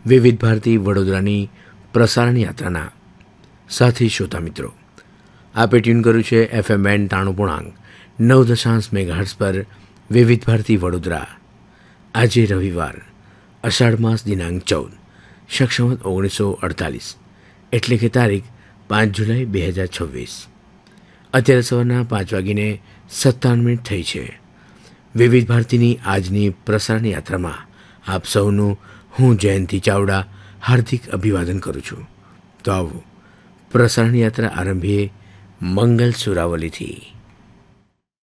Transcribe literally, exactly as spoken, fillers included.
વિવિધ ભારતી વડોદરાની પ્રસારણ યાત્રાના સાથી શ્રોતા મિત્રો, આપે ટ્યુન કર્યું છે એફએમ બેન્ડ ત્રાણું પૂર્ણાંક નવ દશાંશ મેગાહર્ટ્ઝ પર વિવિધ ભારતી વડોદરા. આજે રવિવાર, અષાઢ માસ દિનાંક ચૌદ, શક ઓગણીસો અડતાલીસ, એટલે કે તારીખ પાંચ જુલાઈ બે હજાર છવ્વીસ. અત્યારે સવારના પાંચ વાગીને સત્તાવન મિનિટ થઈ છે. વિવિધ ભારતીની આજની પ્રસારણ યાત્રામાં આપ સૌનું હું જયંતિ ચાવડા હાર્દિક અભિવાદન કરું છું. તો આવો પ્રસારણ યાત્રા આરંભીએ મંગલ સુરાવલીથી.